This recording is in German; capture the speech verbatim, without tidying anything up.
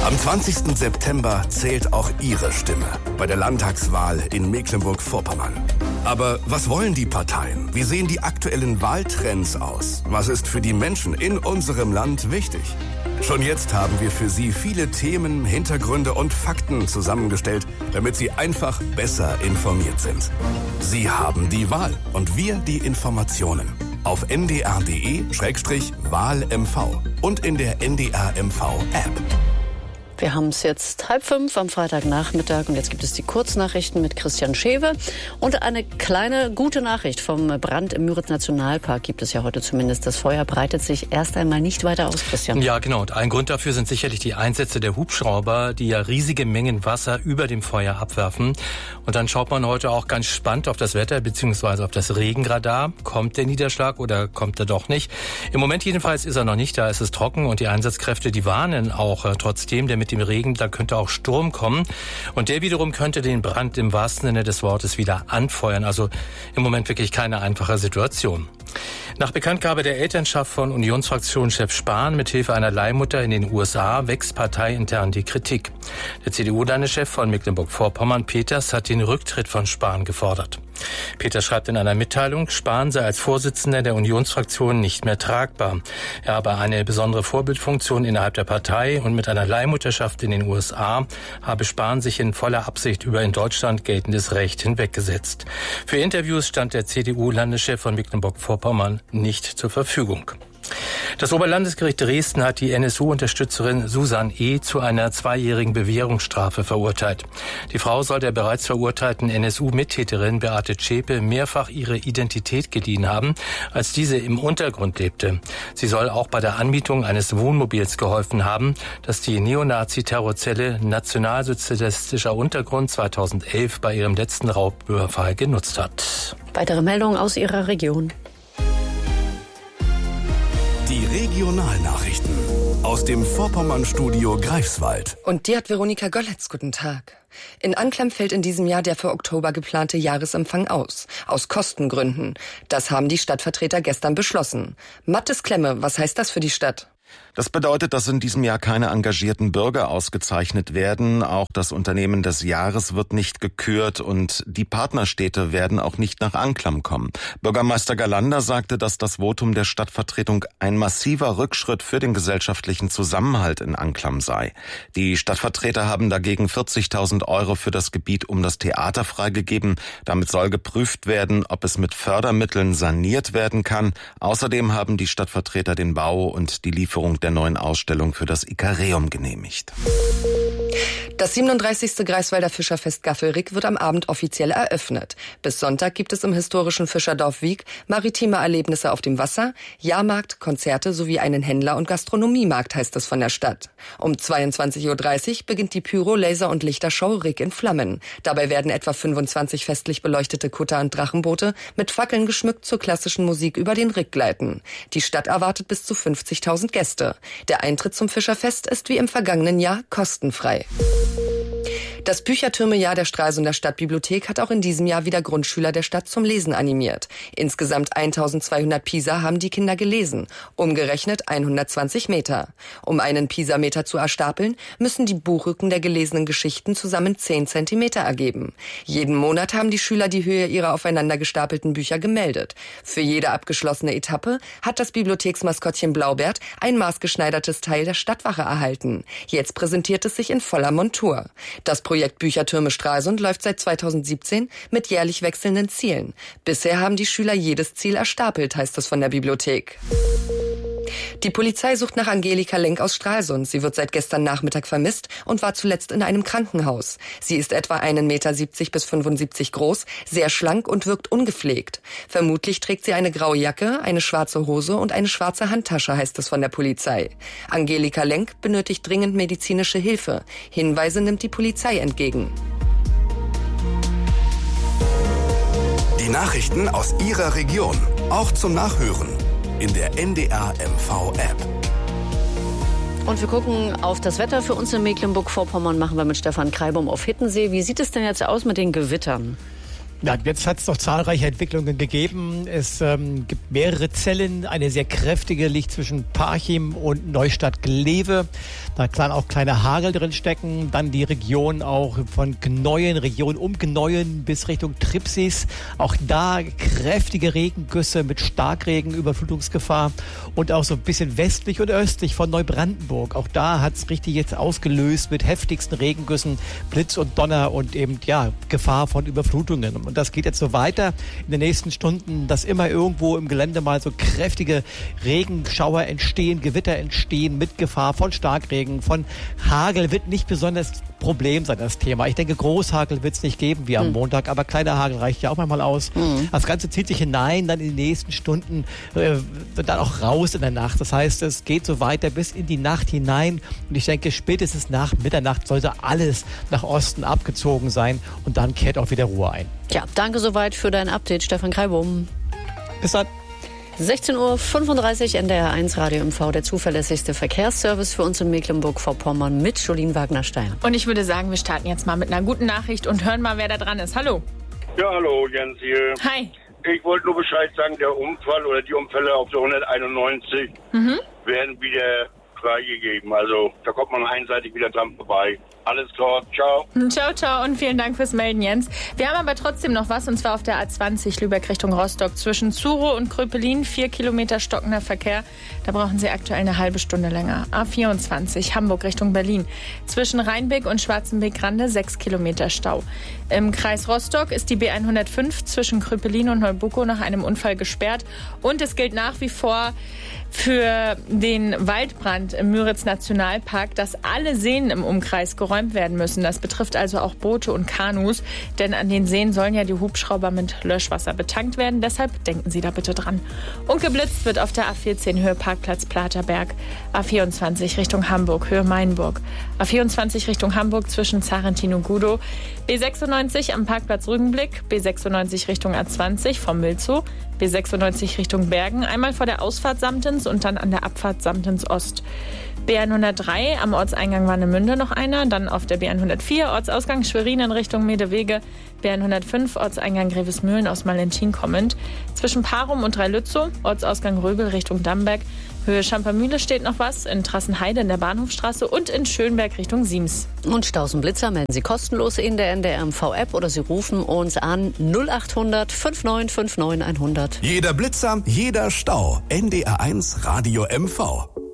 Am zwanzigsten September zählt auch Ihre Stimme bei der Landtagswahl in Mecklenburg-Vorpommern. Aber was wollen die Parteien? Wie sehen die aktuellen Wahltrends aus? Was ist für die Menschen in unserem Land wichtig? Schon jetzt haben wir für Sie viele Themen, Hintergründe und Fakten zusammengestellt, damit Sie einfach besser informiert sind. Sie haben die Wahl und wir die Informationen. Auf n d r punkt d e Schrägstrich Wahl M V und in der N D R M V App. Wir haben es jetzt halb fünf am Freitagnachmittag und jetzt gibt es die Kurznachrichten mit Christian Schewe. Und eine kleine gute Nachricht vom Brand im Müritz-Nationalpark gibt es ja heute zumindest. Das Feuer breitet sich erst einmal nicht weiter aus, Christian. Ja, genau. Und ein Grund dafür sind sicherlich die Einsätze der Hubschrauber, die ja riesige Mengen Wasser über dem Feuer abwerfen. Und dann schaut man heute auch ganz spannend auf das Wetter bzw. auf das Regenradar. Kommt der Niederschlag oder kommt er doch nicht? Im Moment jedenfalls ist er noch nicht da. Es ist trocken und die Einsatzkräfte, die warnen auch äh, trotzdem, der mit dem Regen, da könnte auch Sturm kommen. Und der wiederum könnte den Brand im wahrsten Sinne des Wortes wieder anfeuern. Also im Moment wirklich keine einfache Situation. Nach Bekanntgabe der Elternschaft von Unionsfraktionschef Spahn mithilfe einer Leihmutter in den U S A wächst parteiintern die Kritik. Der C D U-Landeschef von Mecklenburg-Vorpommern, Peters, hat den Rücktritt von Spahn gefordert. Peters schreibt in einer Mitteilung, Spahn sei als Vorsitzender der Unionsfraktion nicht mehr tragbar. Er habe eine besondere Vorbildfunktion innerhalb der Partei und mit einer Leihmutterschaft in den U S A habe Spahn sich in voller Absicht über in Deutschland geltendes Recht hinweggesetzt. Für Interviews stand der C D U-Landeschef von Mecklenburg-Vorpommern nicht zur Verfügung. Das Oberlandesgericht Dresden hat die N S U-Unterstützerin Susan E. zu einer zweijährigen Bewährungsstrafe verurteilt. Die Frau soll der bereits verurteilten N S U-Mittäterin Beate Zschäpe mehrfach ihre Identität geliehen haben, als diese im Untergrund lebte. Sie soll auch bei der Anmietung eines Wohnmobils geholfen haben, das die Neonazi-Terrorzelle Nationalsozialistischer Untergrund zweitausendelf bei ihrem letzten Raubüberfall genutzt hat. Weitere Meldungen aus Ihrer Region. Die Regionalnachrichten aus dem Vorpommern-Studio Greifswald. Und die hat Veronika Golletz. Guten Tag. In Anklam fällt in diesem Jahr der für Oktober geplante Jahresempfang aus. Aus Kostengründen. Das haben die Stadtvertreter gestern beschlossen. Mattes Klemme, was heißt das für die Stadt? Das bedeutet, dass in diesem Jahr keine engagierten Bürger ausgezeichnet werden. Auch das Unternehmen des Jahres wird nicht gekürt und die Partnerstädte werden auch nicht nach Anklam kommen. Bürgermeister Galander sagte, dass das Votum der Stadtvertretung ein massiver Rückschritt für den gesellschaftlichen Zusammenhalt in Anklam sei. Die Stadtvertreter haben dagegen vierzigtausend Euro für das Gebiet um das Theater freigegeben. Damit soll geprüft werden, ob es mit Fördermitteln saniert werden kann. Außerdem haben die Stadtvertreter den Bau und die Lieferung der neuen Ausstellung für das Ikareum genehmigt. Das siebenunddreißigste Greifswalder Fischerfest Gaffelrick wird am Abend offiziell eröffnet. Bis Sonntag gibt es im historischen Fischerdorf Wiek maritime Erlebnisse auf dem Wasser, Jahrmarkt, Konzerte sowie einen Händler- und Gastronomiemarkt, heißt es von der Stadt. Um zweiundzwanzig Uhr dreißig beginnt die Pyro-, Laser- und Lichtershow Rick in Flammen. Dabei werden etwa fünfundzwanzig festlich beleuchtete Kutter und Drachenboote mit Fackeln geschmückt zur klassischen Musik über den Rick gleiten. Die Stadt erwartet bis zu fünfzigtausend Gäste. Der Eintritt zum Fischerfest ist wie im vergangenen Jahr kostenfrei. Das Büchertürme-Jahr der Stralsunder Stadtbibliothek hat auch in diesem Jahr wieder Grundschüler der Stadt zum Lesen animiert. Insgesamt eintausendzweihundert Pisa haben die Kinder gelesen, umgerechnet hundertzwanzig Meter. Um einen Pisa-Meter zu erstapeln, müssen die Buchrücken der gelesenen Geschichten zusammen zehn Zentimeter ergeben. Jeden Monat haben die Schüler die Höhe ihrer aufeinander gestapelten Bücher gemeldet. Für jede abgeschlossene Etappe hat das Bibliotheksmaskottchen Blaubert ein maßgeschneidertes Teil der Stadtwache erhalten. Jetzt präsentiert es sich in voller Montur. Das Projekt Büchertürme Stralsund läuft seit zweitausendsiebzehn mit jährlich wechselnden Zielen. Bisher haben die Schüler jedes Ziel erstapelt, heißt es von der Bibliothek. Die Polizei sucht nach Angelika Lenk aus Stralsund. Sie wird seit gestern Nachmittag vermisst und war zuletzt in einem Krankenhaus. Sie ist etwa einen Meter siebzig bis fünfundsiebzig groß, sehr schlank und wirkt ungepflegt. Vermutlich trägt sie eine graue Jacke, eine schwarze Hose und eine schwarze Handtasche, heißt es von der Polizei. Angelika Lenk benötigt dringend medizinische Hilfe. Hinweise nimmt die Polizei entgegen. Die Nachrichten aus Ihrer Region, auch zum Nachhören in der N D R M V App. Und wir gucken auf das Wetter für uns in Mecklenburg-Vorpommern, machen wir mit Stefan Kreibum auf Hittensee. Wie sieht es denn jetzt aus mit den Gewittern? Ja, jetzt hat es noch zahlreiche Entwicklungen gegeben. Es ähm, gibt mehrere Zellen. Eine sehr kräftige liegt zwischen Parchim und Neustadt-Glewe. Da kann auch kleine Hagel drin stecken. Dann die Region auch von Gneuen, Region um Gneuen bis Richtung Tripsis. Auch da kräftige Regengüsse mit Starkregen, Überflutungsgefahr. Und auch so ein bisschen westlich und östlich von Neubrandenburg. Auch da hat es richtig jetzt ausgelöst mit heftigsten Regengüssen, Blitz und Donner und eben ja Gefahr von Überflutungen. Und das geht jetzt so weiter in den nächsten Stunden, dass immer irgendwo im Gelände mal so kräftige Regenschauer entstehen, Gewitter entstehen mit Gefahr von Starkregen, von Hagel. Wird nicht besonders Problem sein, das Thema. Ich denke, Großhagel wird es nicht geben wie am mhm. Montag, aber kleiner Hagel reicht ja auch manchmal aus. Mhm. Das Ganze zieht sich hinein, dann in den nächsten Stunden, äh, dann auch raus in der Nacht. Das heißt, es geht so weiter bis in die Nacht hinein. Und ich denke, spätestens nach Mitternacht sollte alles nach Osten abgezogen sein und dann kehrt auch wieder Ruhe ein. Ja, danke soweit für dein Update, Stefan Kreibum. Bis dann. sechzehn Uhr fünfunddreißig, N D R eins Radio M V, der zuverlässigste Verkehrsservice für uns in Mecklenburg-Vorpommern mit Jolien Wagner-Steyer. Und ich würde sagen, wir starten jetzt mal mit einer guten Nachricht und hören mal, wer da dran ist. Hallo. Ja, hallo, Jens hier. Hi. Ich wollte nur Bescheid sagen, der Unfall oder die Unfälle auf der hunderteinundneunzig mhm. werden wieder freigegeben. Also da kommt man einseitig wieder dran vorbei. Alles klar, ciao. Ciao, ciao und vielen Dank fürs Melden, Jens. Wir haben aber trotzdem noch was, und zwar auf der A zwanzig Lübeck Richtung Rostock. Zwischen Zuro und Kröpelin, vier Kilometer stockender Verkehr. Da brauchen Sie aktuell eine halbe Stunde länger. A vierundzwanzig Hamburg Richtung Berlin. Zwischen Rheinbeck und Schwarzenbeck-Grande, sechs Kilometer Stau. Im Kreis Rostock ist die B hundertfünf zwischen Kröpelin und Neubuckow nach einem Unfall gesperrt. Und es gilt nach wie vor für den Waldbrand im Müritz-Nationalpark, dass alle Seen im Umkreis geräumt werden müssen. Das betrifft also auch Boote und Kanus, denn an den Seen sollen ja die Hubschrauber mit Löschwasser betankt werden. Deshalb denken Sie da bitte dran. Und geblitzt wird auf der A vierzehn Höhe Parkplatz Platerberg, A vierundzwanzig Richtung Hamburg, Höhe Mainburg, A vierundzwanzig Richtung Hamburg zwischen Zarentin und Gudow, B sechsundneunzig am Parkplatz Rügenblick, B sechsundneunzig Richtung A zwanzig vom Milzow, B sechsundneunzig Richtung Bergen, einmal vor der Ausfahrt Samtens und dann an der Abfahrt Samtens Ost. B hundertdrei am Ortseingang Warnemünde noch einer, dann auf der B hundertvier Ortsausgang Schwerin in Richtung Medewege, B hundertfünf Ortseingang Grevesmühlen aus Malentin kommend, zwischen Parum und Dreilützow, Ortsausgang Röbel Richtung Damberg, Höhe Schampermühle steht noch was, in Trassenheide in der Bahnhofstraße und in Schönberg Richtung Siems. Und Staus und Blitzer melden Sie kostenlos in der N D R M V-App oder Sie rufen uns an null acht hundert neunundfünfzig neunundfünfzig hundert. Jeder Blitzer, jeder Stau. N D R eins Radio M V.